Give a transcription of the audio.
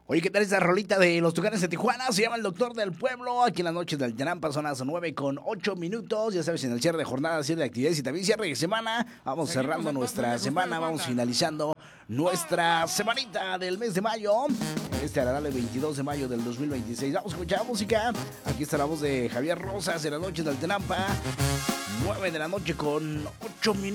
Oye, ¿qué tal esa rolita de los Tucanes de Tijuana? Se llama El Doctor del Pueblo. Aquí en las noches del Tenampa son las 9:08. Ya sabes, en el cierre de jornada, cierre de actividades y también cierre de semana. Vamos cerrando nuestra semana, vamos finalizando nuestra semanita del mes de mayo. Este agradable 22 de mayo del 2026. Vamos a escuchar música. Aquí está la voz de Javier Rosas en las noches del Tenampa. 9 de la noche con 8 minutos.